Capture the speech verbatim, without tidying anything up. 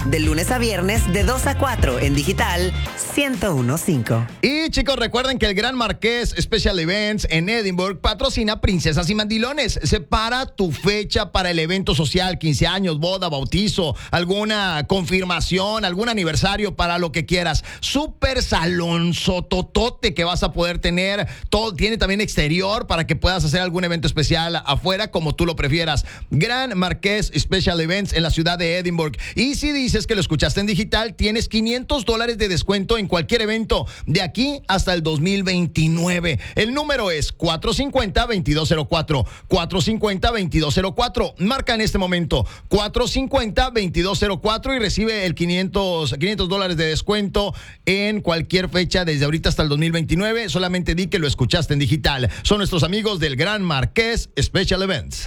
De lunes a viernes, de dos a cuatro. En digital, ciento uno punto cinco. Y chicos, recuerden que el Gran Marqués Special Events en Edinburgh patrocina Princesas y Mandilones. Separa tu fecha para el evento social, quince años, boda, bautizo, alguna confirmación, algún aniversario, para lo que quieras. Super salón sototote que vas a poder tener. Todo tiene también exterior para que puedas hacer algún evento especial afuera, como tú lo prefieras. Gran Marqués Special Events en la ciudad de Edinburgh. Y si dices que lo escuchaste en digital, tienes quinientos dólares de descuento en cualquier evento de aquí hasta el dos mil veintinueve. El número es cuatro cinco cero, veintidós cero cuatro. cuatro cinco cero, veintidós cero cuatro. Marca en este momento cuatro cinco cero, veintidós cero cuatro y recibe el quinientos dólares de descuento en cualquier fecha desde ahorita hasta el dos mil veintinueve. Solamente di que lo escuchaste en digital. Son nuestros amigos del Gran Marqués Special Events.